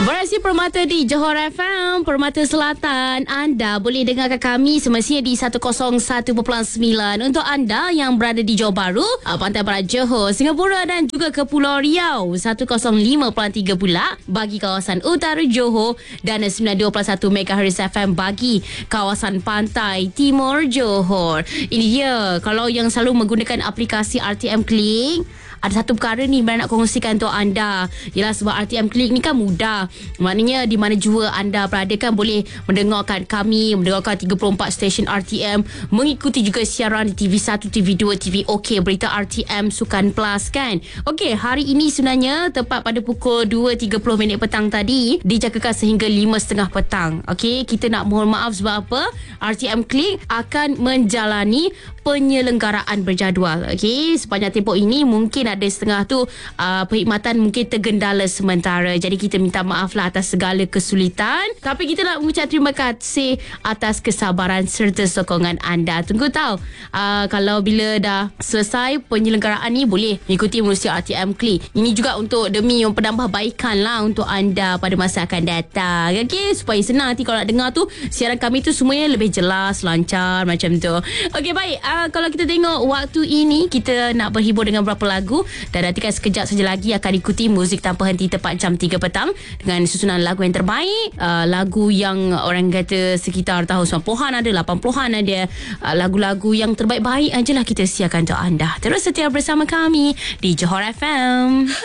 Berasi Permata di Johor FM, Permata Selatan. Anda boleh dengarkan kami semestinya di 101.9. Untuk anda yang berada di Johor Bahru, Pantai Barat Johor, Singapura dan juga Kepulauan Riau, 105.3 pula bagi kawasan Utara Johor dan 92.1 MHz FM bagi kawasan Pantai Timur Johor. Ini dia, kalau yang selalu menggunakan aplikasi RTM Klik, ada satu perkara ni yang nak kongsikan untuk anda. Ialah sebab RTM Klik ni kan mudah. Maknanya di mana jua anda berada kan boleh mendengarkan kami, mendengarkan 34 stesen RTM, mengikuti juga siaran di TV1, TV2, TV OK, berita RTM Sukan Plus kan. Okey, hari ini sebenarnya tepat pada pukul 2.30 petang tadi dijangkakan sehingga 5.30 petang. Okey, kita nak mohon maaf sebab apa? RTM Klik akan menjalani penyelenggaraan berjadual. Okey, sepanjang tempoh ini mungkin ada setengah tu perkhidmatan mungkin tergendala sementara. Jadi kita minta maaf lah atas segala kesulitan. Tapi kita nak mengucap terima kasih atas kesabaran serta sokongan anda. Tunggu tahu kalau bila dah selesai penyelenggaraan ni boleh mengikuti menerusi RTM Klik. Ini juga untuk demi penambahbaikan lah untuk anda pada masa akan datang. Okey, supaya senang nanti kalau nak dengar tu siaran kami tu semuanya lebih jelas, lancar macam tu. Okey, baik. Kalau kita tengok waktu ini kita nak berhibur dengan beberapa lagu dan nantikan sekejap saja lagi akan ikuti muzik tanpa henti tepat jam 3 petang dengan susunan lagu yang terbaik, lagu yang orang kata sekitar tahun 90-an ada, 80-an ada, lagu-lagu yang terbaik-baik ajalah kita siarkan untuk anda. Terus setia bersama kami di Johor FM.